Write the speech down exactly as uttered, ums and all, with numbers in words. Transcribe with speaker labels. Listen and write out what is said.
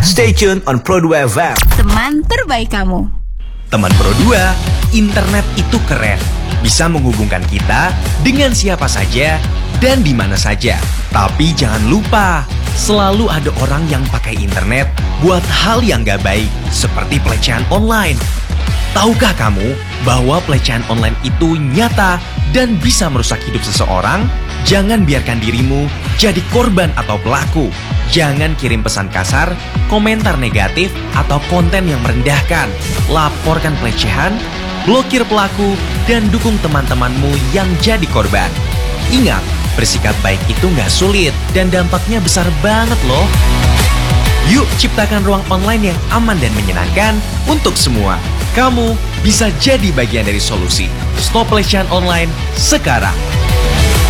Speaker 1: Stay tune on Pro dua F M.
Speaker 2: Teman terbaik kamu.
Speaker 3: Teman Pro dua, internet itu keren. Bisa menghubungkan kita dengan siapa saja dan di mana saja. Tapi jangan lupa, selalu ada orang yang pakai internet buat hal yang gak baik, seperti pelecehan online. Tahukah kamu bahwa pelecehan online itu nyata dan bisa merusak hidup seseorang? Jangan biarkan dirimu jadi korban atau pelaku. Jangan kirim pesan kasar, komentar negatif, atau konten yang merendahkan. Laporkan pelecehan, blokir pelaku, dan dukung teman-temanmu yang jadi korban. Ingat, bersikap baik itu nggak sulit dan dampaknya besar banget loh. Yuk ciptakan ruang online yang aman dan menyenangkan untuk semua. Kamu bisa jadi bagian dari solusi. Stop pelecehan online sekarang.